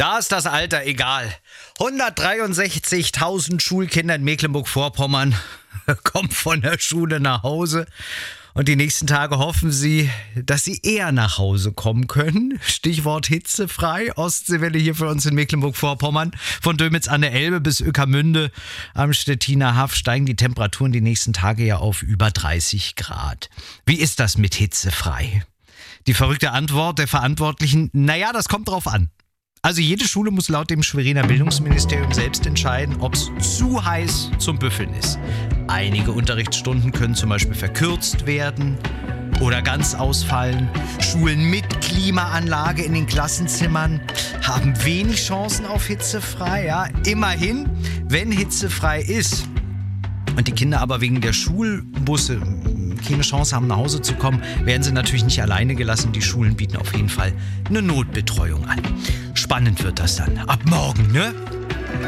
Da ist das Alter egal. 163.000 Schulkinder in Mecklenburg-Vorpommern kommen von der Schule nach Hause. Und die nächsten Tage hoffen sie, dass sie eher nach Hause kommen können. Stichwort hitzefrei. Ostseewelle hier für uns in Mecklenburg-Vorpommern. Von Dömitz an der Elbe bis Ueckermünde am Stettiner Haff steigen die Temperaturen die nächsten Tage ja auf über 30 Grad. Wie ist das mit hitzefrei? Die verrückte Antwort der Verantwortlichen, naja, das kommt drauf an. Also jede Schule muss laut dem Schweriner Bildungsministerium selbst entscheiden, ob es zu heiß zum Büffeln ist. Einige Unterrichtsstunden können zum Beispiel verkürzt werden oder ganz ausfallen. Schulen mit Klimaanlage in den Klassenzimmern haben wenig Chancen auf hitzefrei. Ja. Immerhin, wenn hitzefrei ist und die Kinder aber wegen der Schulbusse keine Chance haben, nach Hause zu kommen, werden sie natürlich nicht alleine gelassen. Die Schulen bieten auf jeden Fall eine Notbetreuung an. Spannend wird das dann. Ab morgen, ne?